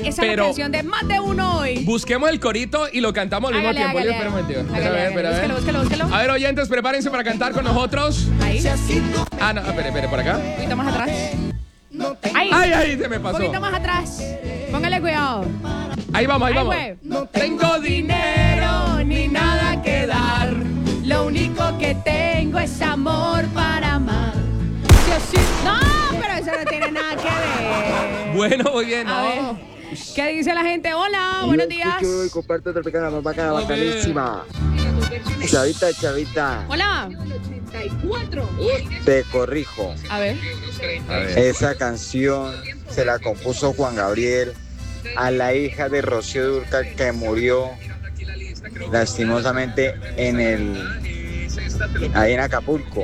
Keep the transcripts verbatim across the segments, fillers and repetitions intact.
Esa es Pero la canción de más de uno hoy. busquemos el corito y lo cantamos al mismo Hágale, tiempo. hágale, Espera un momentito. hágale, Espera, a ver, hágale. espera, a ver. Búsquelo, búsquelo, búsquelo. A ver, oyentes, prepárense para cantar con nosotros. Ahí, Ah, no, espere, espere, por acá. un poquito más atrás. Ahí, Ay, ay, se me un pasó. poquito más atrás. Póngale cuidado. Ahí vamos, ahí Ahí, vamos. güey. No tengo dinero ni nada que dar. Lo único que tengo es amor para amar. Sí, sí. No, pero eso no tiene nada que ver. Bueno, muy bien, A ver, ¿no? ¿qué dice la gente? Hola, buenos días. Yo comparto Tropicana, más bacana, Joder. bacanísima. Chavita, chavita, Hola. te corrijo. A ver. A ver. Esa canción se la compuso Juan Gabriel a la hija de Rocío Dúrcal, que murió lastimosamente en el ahí en Acapulco.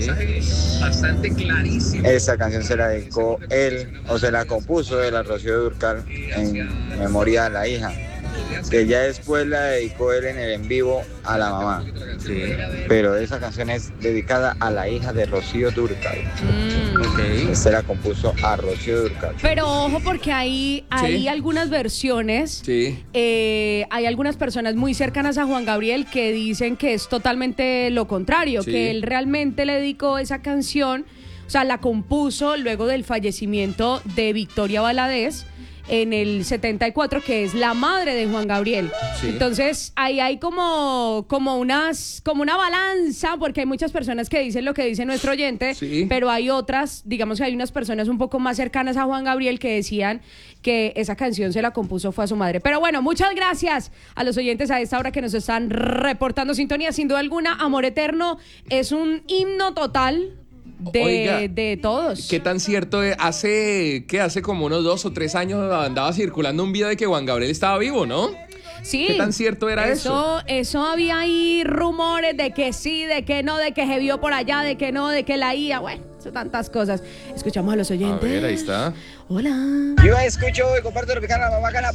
Esa canción se la dedicó él, o se la compuso él a Rocío Dúrcal en memoria a la hija, que ya después la dedicó él en el en vivo a la mamá. Sí. Pero esa canción es dedicada a la hija de Rocío Dúrcal. Mm. Ok. Se la compuso a Rocío Dúrcal. Pero ojo porque hay, hay Sí. algunas versiones, Sí. eh, hay algunas personas muy cercanas a Juan Gabriel que dicen que es totalmente lo contrario, Sí. que él realmente le dedicó esa canción, o sea, la compuso luego del fallecimiento de Victoria Valadez en el setenta y cuatro, que es la madre de Juan Gabriel. Sí. Entonces, ahí hay como, como, unas, como una balanza, porque hay muchas personas que dicen lo que dice nuestro oyente, Sí. pero hay otras, digamos que hay unas personas un poco más cercanas a Juan Gabriel que decían que esa canción se la compuso fue a su madre. Pero bueno, muchas gracias a los oyentes a esta hora que nos están reportando sintonía. Sin duda alguna, Amor Eterno es un himno total de, Oiga, de todos. ¿Qué tan cierto es? Hace, ¿qué? Hace como unos dos o tres años andaba circulando un video de que Juan Gabriel estaba vivo, ¿no? Sí. ¿Qué tan cierto era eso? Eso, eso había ahí rumores de que sí, de que no, de que se vio por allá, de que no, de que la I A, bueno, son tantas cosas. Escuchamos a los A oyentes. ver, ahí está. Hola. Yo escucho y comparto Tropicana, más bacana,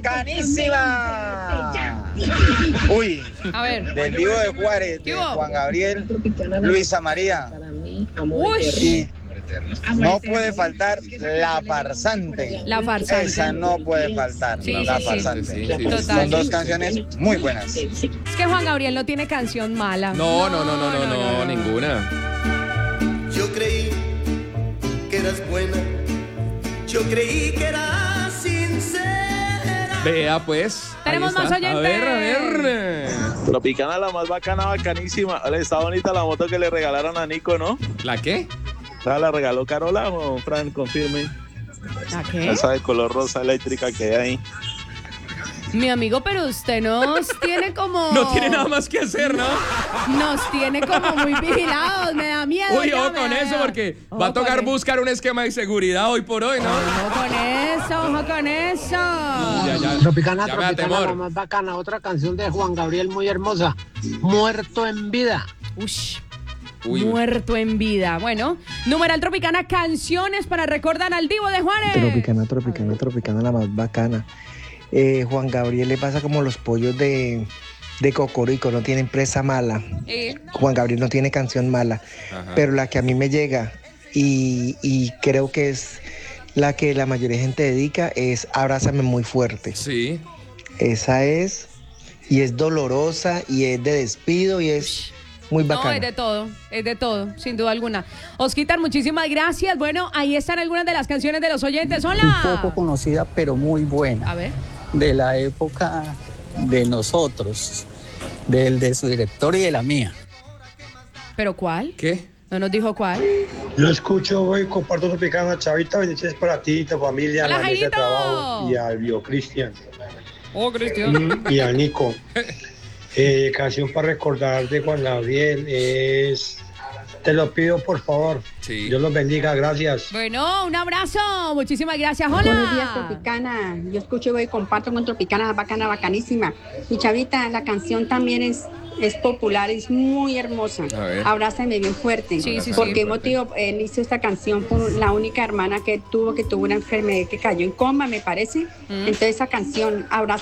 bacanísima. Uy, A ver. del vivo de Juárez, ¿Qué de hubo? Juan Gabriel, Luisa María. Uy. Y no puede faltar La Farsante. La Farsante. Esa no puede faltar, Sí, La sí, sí. Farsante. Sí, sí, sí. Total. Son dos canciones muy buenas. Es que Juan Gabriel no tiene canción mala. No, no, no, no, no, no, ninguna. Yo creí que eras buena, yo creí que eras sincera. Vea, pues. ahí Tenemos está. más oyentes. A ver, a ver. Tropicana, la más bacana, bacanísima. Ole, está bonita la moto que le regalaron a Nico, ¿no? ¿La qué? ¿La, la regaló Carola o Fran? Confirme. ¿A qué? Esa de color rosa eléctrica que hay ahí. Mi amigo, pero usted nos tiene como... No tiene nada más que hacer, ¿no? Nos tiene como muy vigilados, me da miedo. Uy, ya ojo me con da eso, miedo. porque Ojo va a tocar con buscar un esquema de seguridad hoy por hoy, ¿no? Ojo con eso, ojo con eso. Ya, ya. Tropicana, Ya me da Tropicana, temor. la más bacana. Otra canción de Juan Gabriel muy hermosa. Muerto en vida. Ush. Uy. Muerto en vida. Bueno, numeral Tropicana, canciones para recordar al Divo de Juárez. Tropicana, Tropicana, Tropicana, la más bacana. Eh, Juan Gabriel le pasa como los pollos de, de Cocorico, no tienen presa mala. Eh, Juan Gabriel no tiene canción mala, Ajá. pero la que a mí me llega y, y creo que es la que la mayoría de gente dedica es Abrázame muy fuerte. Sí. Esa es, y es dolorosa, y es de despido, y es muy no, bacana. es de todo, es de todo, sin duda alguna. Osquitar, muchísimas gracias. Bueno, ahí están algunas de las canciones de los oyentes. Un Hola. poco conocida, pero muy buena, A ver. de la época de nosotros, del de su director y de la mía. ¿Pero cuál? ¿Qué? No nos dijo cuál. Yo escucho y comparto Tropicana, Chavita, bendiciones para ti, tu familia, Hola, la mesa de Jairito. trabajo y al Bio Cristian Oh, Cristian. y al Nico. Eh, canción para recordar de Juan Gabriel es Te lo pido por favor. Sí. Dios los bendiga, gracias. Bueno, un abrazo. Muchísimas gracias. Hola. Buenos días, Tropicana. Yo escucho y comparto con Tropicana, bacana, bacanísima. Y Chavita, la canción también es, es popular, es muy hermosa. A ver. Abrázame bien fuerte. Sí, sí, ¿Por sí. qué motivo él hizo esta canción? Por la única hermana que tuvo, que tuvo una enfermedad que cayó en coma, me parece. Mm. Entonces esa canción, Abrázame